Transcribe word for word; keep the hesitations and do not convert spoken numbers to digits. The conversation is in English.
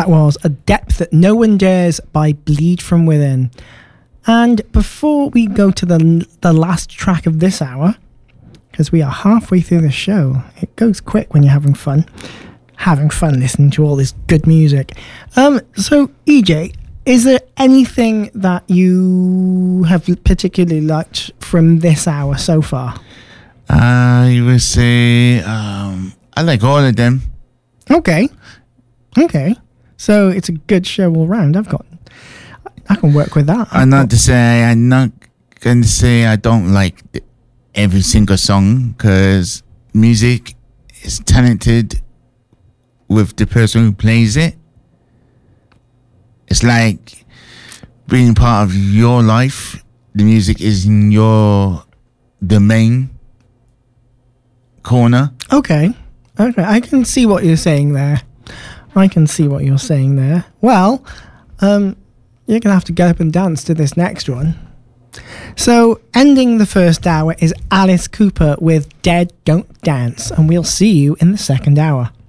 That was A Depth That No One Dares by Bleed From Within. And before we go to the the last track of this hour, because we are halfway through the show, it goes quick when you're having fun, having fun listening to all this good music. Um, so, E J, is there anything that you have particularly liked from this hour so far? I would say um, I like all of them. Okay. Okay. So it's a good show all round. I've got, I can work with that. I'm not to say, I'm not going to say I don't like the, every single song, because music is talented with the person who plays it. It's like being part of your life. The music is in your domain corner. Okay. Okay. I can see what you're saying there. I can see what you're saying there. Well, um, you're going to have to get up and dance to this next one. So, ending the first hour is Alice Cooper with Dead Don't Dance, and we'll see you in the second hour.